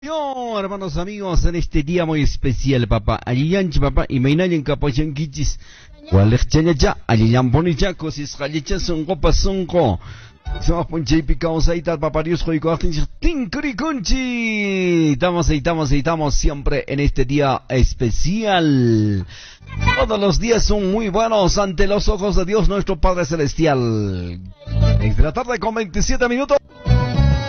Yo, hermanos amigos, en este día muy especial, papá, aliyanchi, papá, y mainayan kapachan kichis, ya, aliyan bonicha, cosis jalicha, songo pasongo. Somos punche picaos ahí, tal papá Dios, joico, tincuriconchi. Estamos siempre en este día especial. Todos los días son muy buenos ante los ojos de Dios nuestro Padre Celestial. 6 de la tarde con 27 minutos.